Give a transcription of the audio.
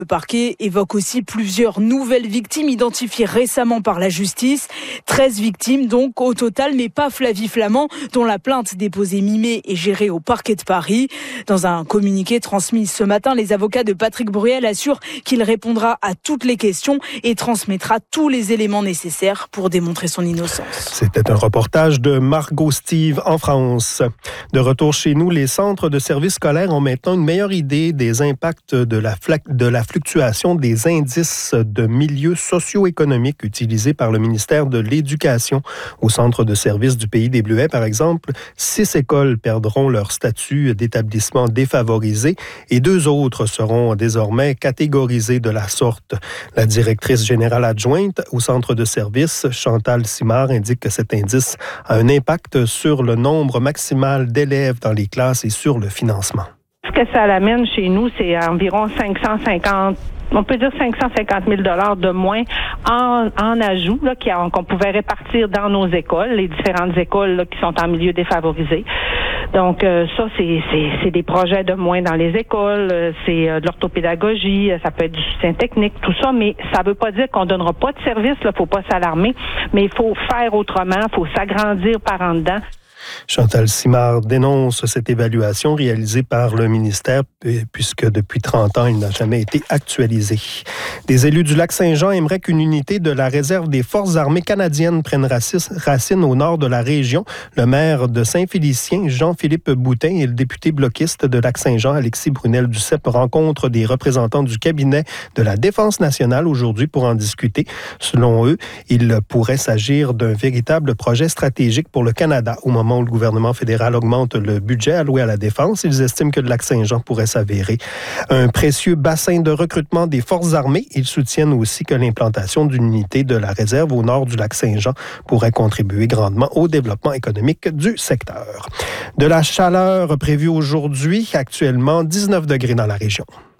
Le parquet évoque aussi plusieurs nouvelles victimes identifiées récemment par la justice. 13 victimes donc au total, mais pas Flavie Flament, dont la plainte déposée mi-mai est gérée au parquet de Paris. Dans un communiqué transmis ce matin, les avocats de Patrick Bruel assurent qu'il répondra à toutes les questions et transmettra tous les éléments nécessaires pour démontrer son innocence. C'était un reportage de Margot Steve en France. De retour chez nous, les centres de services scolaires ont maintenant une meilleure idée des impacts de la fluctuation des indices de milieux socio-économiques utilisés par le ministère de l'Éducation. Au centre de services du Pays des Bleuets, par exemple, 6 écoles perdront leur statut d'établissement défavorisé et 2 autres seront désormais catégorisées de la sorte. La directrice générale adjointe au centre de services, Chantal Simard, indique que cet indice a un impact sur le nombre maximal d'élèves dans les classes et sur le financement. Ce que ça amène chez nous, c'est environ 550 000 $ de moins en ajout là, qu'on pouvait répartir dans nos écoles, les différentes écoles là, qui sont en milieu défavorisé. Donc ça, c'est des projets de moins dans les écoles, c'est de l'orthopédagogie, ça peut être du soutien technique, tout ça, mais ça veut pas dire qu'on donnera pas de service, là, faut pas s'alarmer, mais il faut faire autrement, faut s'agrandir par en dedans. Chantal Simard dénonce cette évaluation réalisée par le ministère puisque depuis 30 ans, il n'a jamais été actualisé. Des élus du Lac-Saint-Jean aimeraient qu'une unité de la réserve des Forces armées canadiennes prenne racine au nord de la région. Le maire de Saint-Félicien, Jean-Philippe Boutin, et le député bloquiste de Lac-Saint-Jean, Alexis Brunel-Duceppe, rencontrent des représentants du cabinet de la Défense nationale aujourd'hui pour en discuter. Selon eux, il pourrait s'agir d'un véritable projet stratégique pour le Canada au moment où le gouvernement fédéral augmente le budget alloué à la défense. Ils estiment que le Lac-Saint-Jean pourrait s'avérer un précieux bassin de recrutement des forces armées. Ils soutiennent aussi que l'implantation d'une unité de la réserve au nord du Lac-Saint-Jean pourrait contribuer grandement au développement économique du secteur. De la chaleur prévue aujourd'hui, actuellement 19 degrés dans la région.